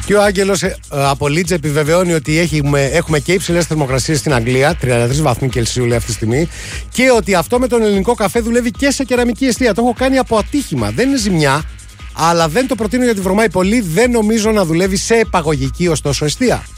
Και ο Άγγελος από Λίτζα επιβεβαιώνει ότι έχουμε και υψηλές θερμοκρασίες στην Αγγλία, 33 βαθμοί Κελσίου λέει αυτή τη στιγμή, και ότι αυτό με τον ελληνικό καφέ δουλεύει και σε κεραμική εστία. Το έχω κάνει από ατύχημα. Δεν είναι ζημιά, αλλά δεν το προτείνω γιατί βρωμάει πολύ. Δεν νομίζω να δουλεύει σε επαγωγική ωστόσο εστία.